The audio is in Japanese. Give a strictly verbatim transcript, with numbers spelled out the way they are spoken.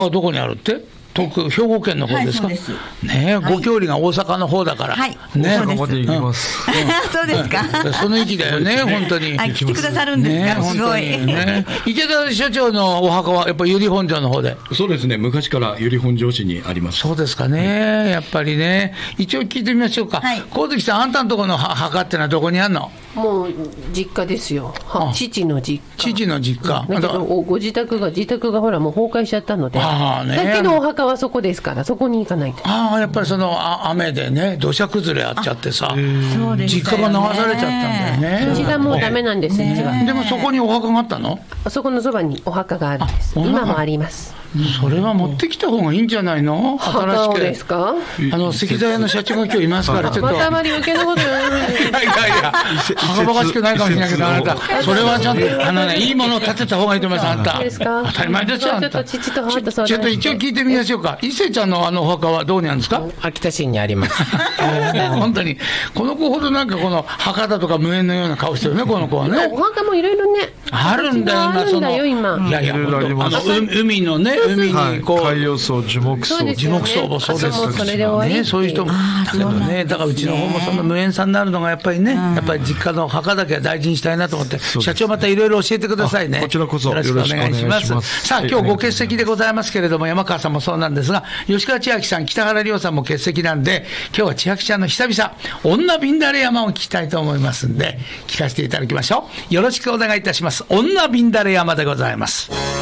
どこにあるって？東兵庫県の方ですか？はい、そうです。ねえ、はい、ご郷里が大阪の方だから。 はい。 ね、 そうです。 まで行きます。 うん、そうですか。 その域だよね、本当に。 あ、来てくださるんですか、ね、すごい。 ね、池田所長のお墓はやっぱり由利本荘の方で。 そうですね、昔から由利本荘市にあります。 そうですかね、はい、やっぱりね。一応聞いてみましょうか。はい。神月さん、あんたのところの墓ってのはどこにあるの？ もう実家ですよ。父の実家。 父の実家。 だけどご自宅が自宅がほらもう崩壊しちゃったので。ああね。だけどお墓はそこですから、そこに行かないと。 ああ、やっぱりその雨でね、土砂崩れあっちゃってさ、実家が流されちゃったんだよね。 うちがもうダメなんです、うちは。 でもそこにお墓があったの？ そこのそばにお墓があるんです。今もあります。 それは持ってきた方がいいんじゃないの？新しく。 ですか？ あの石材屋の社長が今日いますから、ちょっと。 またあまり余計なこと言わない。いやいやいや、はがばかしくないかもしれないけど、あなた、それはちゃんと、あのね、いいものを建てた方がいいと思います、あんた。当たり前ですよ、あんた。ちょっと父と母とそう。ちょっと一応聞いてみましょうか。伊勢ちゃんのあのお墓はどうにあるんですか？ 秋田市にあります。 本当に、この子ほどなんかこの墓だとか無縁のような顔してるね、この子はね。 お墓もいろいろね。 あるんだよ、今、その。いやいや、あの海のね、海にこう。 海洋層、樹木層、 樹木層もそうですしね、そういう人もだけどね、だからうちの方もその無縁さんになるのがやっぱりね、やっぱり実家の墓だけは大事にしたいなと思って、社長またいろいろ教えてくださいね。 こちらこそよろしくお願いします。さあ今日ご欠席でございますけれども、山川さんもそうなんですが、吉川千秋さん、北原亮さんも欠席なんで、今日は千秋ちゃんの久々女ビンダレ山を聞きたいと思いますんで、聞かせていただきましょう。よろしくお願いいたします。女ビンダレ山でございます。